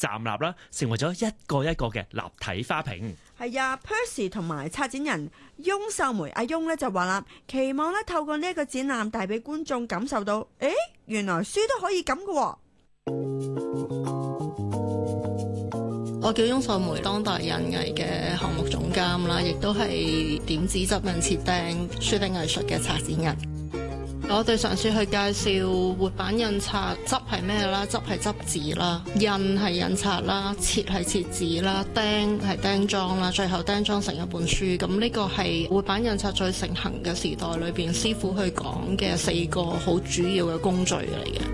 站立啦，成為咗一個一個嘅立體花瓶。 係啊 ，Percy 同埋策展人翁秀梅阿翁呢就話啦，期望呢透過呢一個展覽帶俾觀眾感受到，原來書都可以咁㗎喎。 我叫翁秀梅，當代印藝嘅項目總監啦，亦都係點紙執印切釘書釘藝術嘅策展人。我哋嘗試去介紹活版印刷，執係咩啦？執係執紙啦，印係印刷啦，切係切紙啦，釘係釘裝啦，最後釘裝成一本書。咁呢個係活版印刷最盛行嘅時代裏邊，師傅去講嘅4個好主要嘅工序嚟嘅。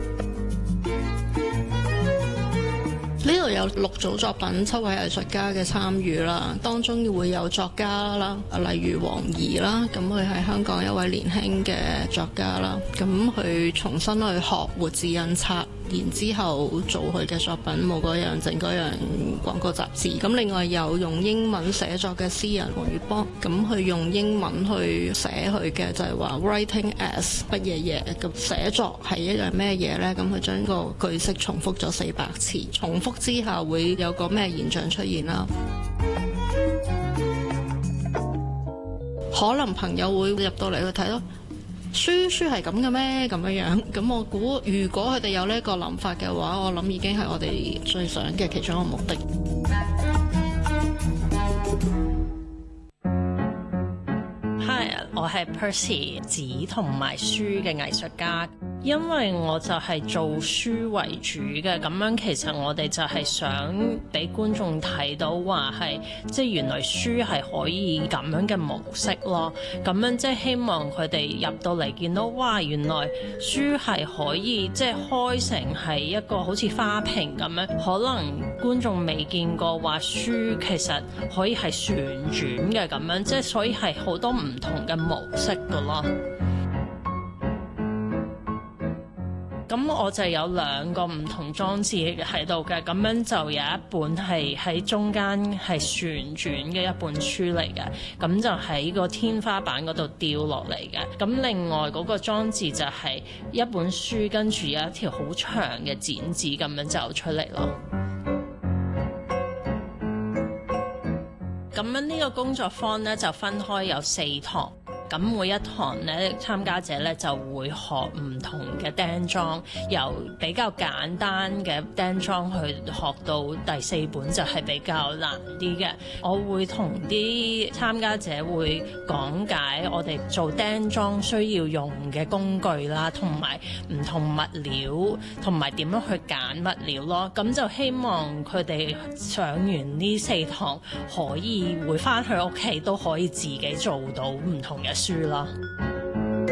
呢度有6組作品，7位藝術家嘅參與啦，當中會有作家啦，例如黃怡啦，咁佢係香港一位年輕嘅作家啦，咁佢重新去學活字印刷，然之後做佢嘅作品，冇嗰樣整嗰樣廣告雜誌。咁另外有用英文寫作嘅詩人黃月波，咁佢用英文去寫佢嘅就係話 writing as 乜嘢嘢，咁寫作係一樣咩嘢呢？咁佢將個句式重複咗400次，重複之下會有個咩現象出現啦？可能朋友會入到嚟去睇咯。書係咁嘅咩？咁樣，咁我估如果佢哋有呢個諗法嘅話，我諗已經係我哋最想嘅其中一個目的。 Hi， 我係 Percy 紙同埋書嘅藝術家。因為我就係做書為主嘅，咁樣其實我哋就係想俾觀眾睇到話係，即係原來書係可以咁樣嘅模式咯。咁樣即係希望佢哋入到嚟見到，哇！原來書係可以即係開成係一個好似花瓶咁樣，可能觀眾未見過話書其實可以係旋轉嘅咁樣，即係所以係好多唔同嘅模式㗎咯。咁我就有2個唔同裝置喺度嘅，咁樣就有一本係喺中間係旋轉嘅一本書嚟嘅，咁就喺個天花板嗰度掉落嚟嘅。咁另外嗰個裝置就係一本書，跟住有一條好長嘅剪紙咁樣就出嚟咯。咁樣呢個工作坊呢，就分開有4堂。咁每一堂咧，參加者咧就會學唔同嘅釘裝，由比較簡單嘅釘裝去學到第4本就係比較難啲嘅。我會同啲參加者會講解我哋做釘裝需要用嘅工具啦，同埋唔同物料，同埋點樣去揀物料咯。咁就希望佢哋上完呢4堂，可以回返去屋企都可以自己做到唔同嘅書啦。